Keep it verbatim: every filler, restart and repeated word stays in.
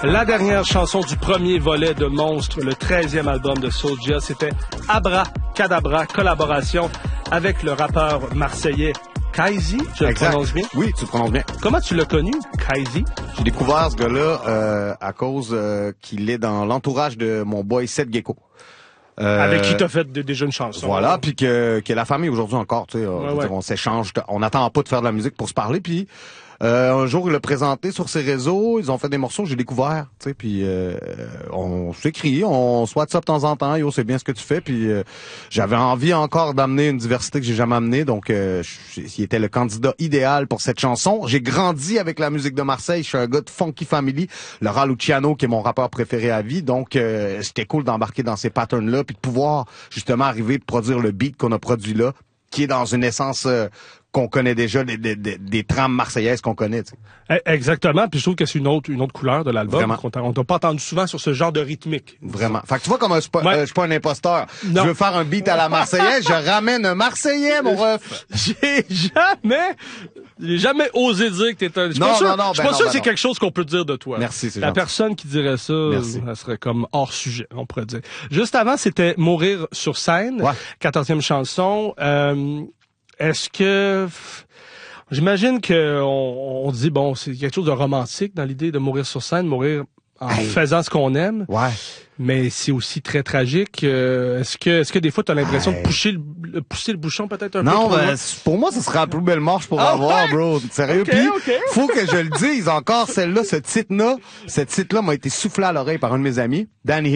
La dernière chanson du premier volet de Monstre, le treizième album de Soulja, c'était Abra Cadabra, collaboration avec le rappeur marseillais Kaizy. Je le prononce bien? Oui, tu le prononces bien. Comment tu l'as connu, Kaizy? J'ai découvert ce gars-là euh, à cause euh, qu'il est dans l'entourage de mon boy Seth Gecko. Euh, Avec qui t'as fait de, déjà une chanson. Voilà, puis que, que la famille aujourd'hui encore, tu sais, ouais, ouais. on s'échange, on n'attend pas de faire de la musique pour se parler, puis euh, un jour il l'a présenté sur ses réseaux, ils ont fait des morceaux, j'ai découvert, tu sais, puis euh, on s'écrit, on se WhatsApp de temps en temps, yo c'est bien ce que tu fais, puis euh, j'avais envie encore d'amener une diversité que j'ai jamais amenée, donc euh, il était le candidat idéal pour cette chanson. J'ai grandi avec la musique de Marseille, je suis un gars de Funky Family, Laura Luciano qui est mon rappeur préféré à vie, donc euh, c'était cool d'embarquer dans ces patterns-là, puis de pouvoir justement arriver de produire le beat qu'on a produit là, qui est dans une essence euh, qu'on connaît déjà, des, des, des, des trames marseillaises qu'on connaît. Tu sais. Exactement, puis je trouve que c'est une autre, une autre couleur de l'album. On t'a pas entendu souvent sur ce genre de rythmique. Vraiment. Fait que tu vois comme je suis pas, ouais. euh, pas un imposteur. Non. Je veux faire un beat à la marseillaise, je ramène un Marseillais, mon ref. J'ai jamais, j'ai jamais osé dire que t'es un... Je suis non, pas sûr, non, non, je suis ben pas non, sûr ben que c'est non. quelque chose qu'on peut dire de toi. Merci, c'est La gentil. personne qui dirait ça, Merci. elle serait comme hors sujet, on pourrait dire. Juste avant, c'était Mourir sur scène, ouais. quatorzième chanson. Euh, est-ce que... J'imagine que on, on dit, bon, c'est quelque chose de romantique dans l'idée de mourir sur scène, mourir en hey. faisant ce qu'on aime. Ouais. Mais c'est aussi très tragique. Euh, est-ce que, est-ce que des fois, tu as l'impression hey. de pousser le, pousser le bouchon peut-être un non, peu trop ben, loin? pour moi, ce serait la plus belle marche pour ah, avoir, ouais? bro. Sérieux? Okay, Puis, okay. faut que je le dise encore, celle-là, ce titre-là, ce titre-là m'a été soufflé à l'oreille par un de mes amis, Danny